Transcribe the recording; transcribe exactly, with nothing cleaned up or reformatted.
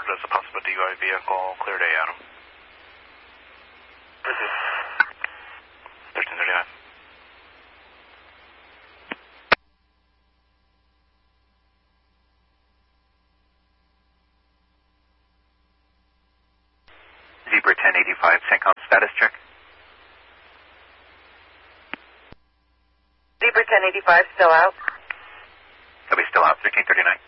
observed as a possible D U I vehicle. Clear day, Adam. thirteen thirty-nine. Zebra ten eighty-five, CENTCOM status check. Zebra ten eighty-five still out. He'll be still out, thirteen thirty-nine.